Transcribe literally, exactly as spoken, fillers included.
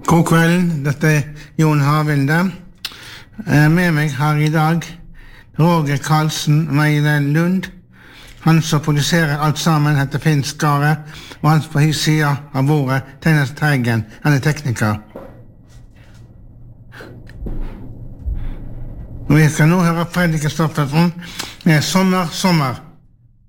God kvelden, dette er Jon Havilde. Med meg har i dag Roger Karlsen, Meilen Lund. Han som produserer alt sammen heter Finn Skare, og han på his side av bordet, Teinas Teigen, han er tekniker. Og vi skal nå høre Fredrik Kristoffersen med Sommer, sommer.